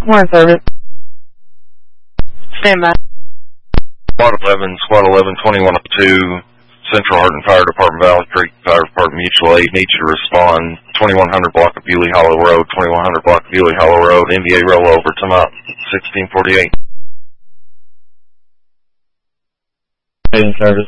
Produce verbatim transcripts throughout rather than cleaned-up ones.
More service. Stand by. Squad eleven, Squad eleven, twenty-one oh two, Central Hardin Fire Department, Valley Creek Fire Department, Mutual Aid, need you to respond. twenty-one hundred block of Bewley Hollow Road, twenty-one hundred block of Bewley Hollow Road, N B A rollover, time out, sixteen forty-eight. In service.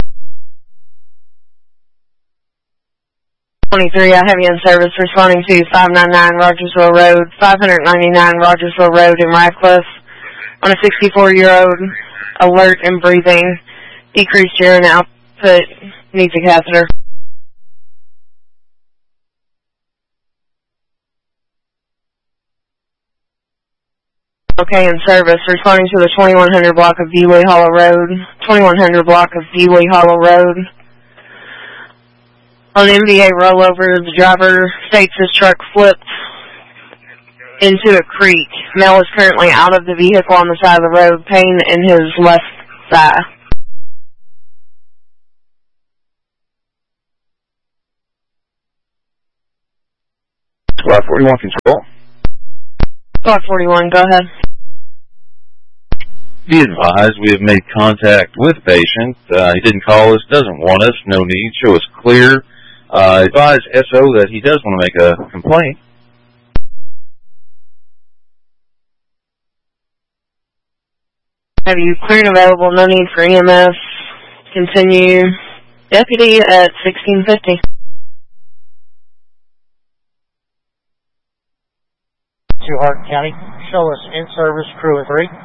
twenty-three, I have you in service responding to five ninety-nine Rogersville Road, five ninety-nine Rogersville Road in Radcliffe on a sixty-four-year-old, alert and breathing, decreased urine output, needs a catheter. Okay, in service, responding to the twenty-one hundred block of Bewley Hollow Road, twenty-one hundred block of Bewley Hollow Road. On N B A rollover, the driver states his truck flipped into a creek. Male is currently out of the vehicle on the side of the road, pain in his left thigh. Squad forty-one, control. Squad forty-one, go ahead. Be advised, we have made contact with patient. Uh, he didn't call us, doesn't want us, no need, show us clear. Uh, advise S O that he does want to make a complaint. Have you clear and available, no need for E M S. Continue. Deputy at sixteen fifty. To Hardin County, show us in service, crew of three.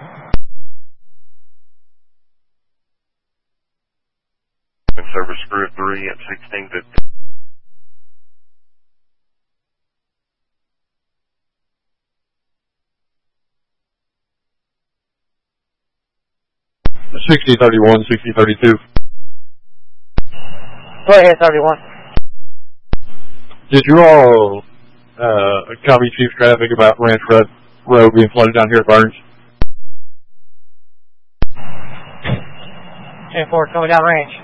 In service, crew of three at sixteen fifty. sixty thirty-one, sixty thirty-two. Go ahead, thirty-one. Did you all uh, copy Chief Traffic about Ranch Road, road being flooded down here at Burns? ten four, coming down range.